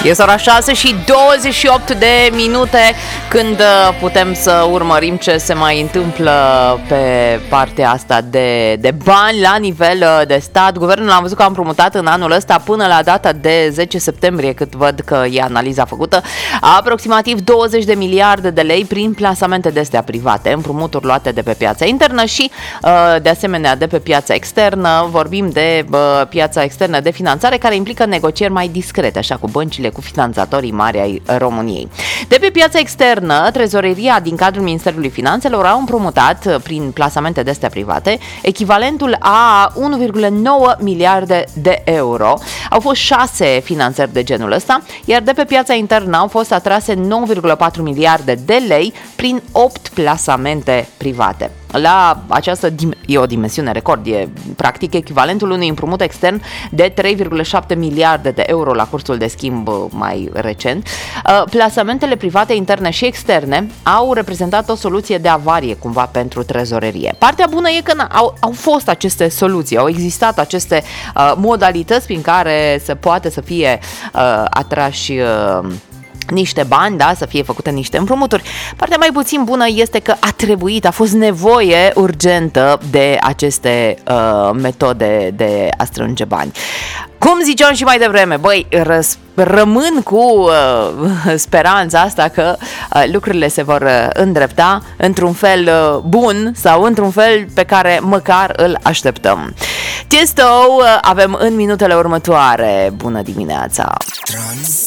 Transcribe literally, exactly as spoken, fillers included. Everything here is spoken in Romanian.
Este ora șase și douăzeci și opt de minute când putem să urmărim ce se mai întâmplă pe partea asta de, de bani la nivel de stat. Guvernul am văzut că a împrumutat în anul ăsta până la data de zece septembrie, cât văd că e analiza făcută, aproximativ douăzeci de miliarde de lei prin plasamente de astea private, împrumuturi luate de pe piața internă și de asemenea de pe piața externă. Vorbim de piața externă de finanțare care implică negocieri mai discrete, așa, cu băncile, cu finanțatorii mari ai României. De pe piața externă, trezoreria din cadrul Ministerului Finanțelor a împrumutat prin plasamente de astea private echivalentul a unu virgulă nouă miliarde de euro. Au fost șase finanțări de genul ăsta, iar de pe piața internă au fost atrase nouă virgulă patru miliarde de lei prin opt plasamente private. La această e o dimensiune record, e practic echivalentul unui împrumut extern de trei virgulă șapte miliarde de euro la cursul de schimb mai recent. Plasamentele private interne și externe au reprezentat o soluție de avarie cumva pentru trezorerie. Partea bună e că au, au fost aceste soluții, au existat aceste uh, modalități prin care se poate să fie uh, atrași uh, niște bani, da, să fie făcute niște împrumuturi. Partea mai puțin bună este că a trebuit, a fost nevoie urgentă de aceste uh, metode de a strânge bani. Cum ziceam și mai devreme, băi, răs- rămân cu uh, speranța asta că uh, lucrurile se vor uh, îndrepta într-un fel uh, bun sau într-un fel pe care măcar îl așteptăm. Tiesto uh, avem în minutele următoare. Bună dimineața!